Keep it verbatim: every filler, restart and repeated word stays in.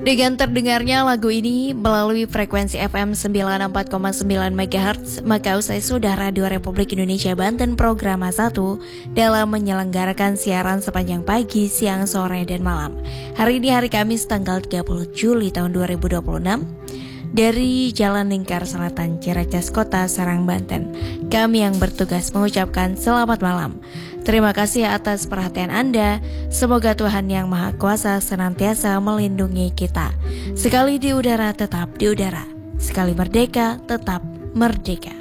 Dengan terdengarnya lagu ini melalui frekuensi F M sembilan puluh empat koma sembilan MHz, maka usai sudah Radio Republik Indonesia Banten Program satu dalam menyelenggarakan siaran sepanjang pagi, siang, sore, dan malam. Hari ini hari Kamis tanggal tiga puluh Juli tahun dua ribu dua puluh enam. Dari Jalan Lingkar Selatan, Ciracas Kota, Serang, Banten. Kami yang bertugas mengucapkan selamat malam. Terima kasih atas perhatian Anda. Semoga Tuhan Yang Maha Kuasa senantiasa melindungi kita. Sekali di udara, tetap di udara. Sekali merdeka, tetap merdeka.